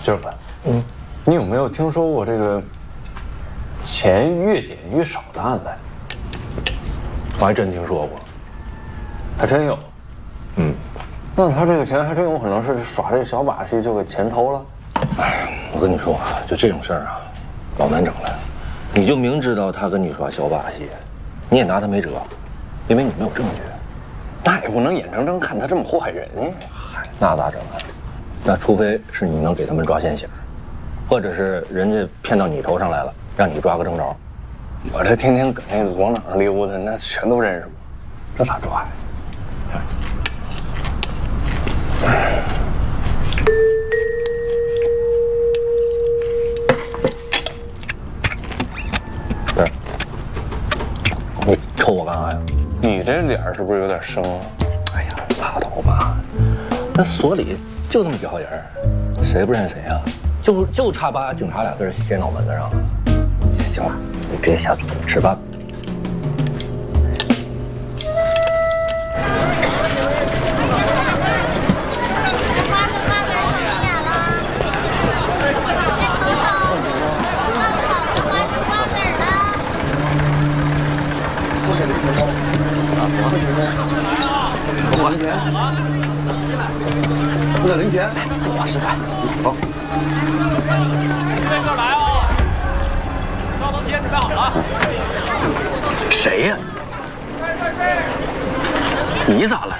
军儿哥，你有没有听说过这个钱越点越少的案子？我还真听说过，还真有。那他这个钱还真有可能是耍这小把戏就给钱偷了。 哎，我跟你说啊，就这种事儿啊，老难整了。你就明知道他跟你耍小把戏，你也拿他没辙，因为你没有证据。 那也不能眼睁睁看他这么祸害人呀。 嗨，那咋整啊？那除非是你能给他们抓现行，或者是人家骗到你头上来了，让你抓个正着。 我这天天搁那个广场上溜达，那全都认识我，这咋抓呀？ 不是，你瞅我干啥呀？ 你这脸是不是有点生啊？ 哎呀，拉倒吧，那所里就那么几号人，谁不认谁呀？就差把警察俩字写脑门子上了。行了，你别瞎琢磨，吃饭。 不得零钱， 花10块。 好。 这儿来啊！消防梯准备好了。 谁呀？你咋来